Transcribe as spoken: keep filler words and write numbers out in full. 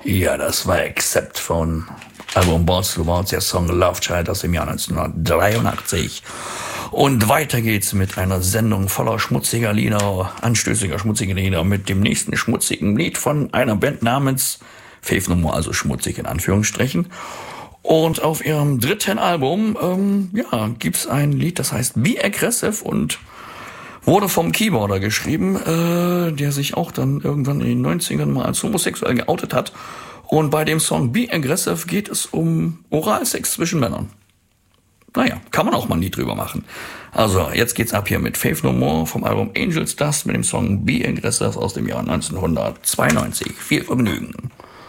Ja, das war Accept von Album Balls to the Walls, der Song Love Child aus dem Jahr neunzehnhundertdreiundachtzig. Und weiter geht's mit einer Sendung voller schmutziger Lieder, anstößiger schmutziger Lieder, mit dem nächsten schmutzigen Lied von einer Band namens Faith No More, also schmutzig in Anführungsstrichen. Und auf ihrem dritten Album, ähm, ja, gibt's ein Lied, das heißt Be Aggressive und wurde vom Keyboarder geschrieben, äh, der sich auch dann irgendwann in den neunzigern mal als homosexuell geoutet hat. Und bei dem Song Be Aggressive geht es um Oralsex zwischen Männern. Naja, kann man auch mal ein Lied drüber machen. Also, jetzt geht's ab hier mit Faith No More vom Album Angels Dust mit dem Song Be Aggressive aus dem Jahr neunzehnhundertzweiundneunzig. Viel Vergnügen.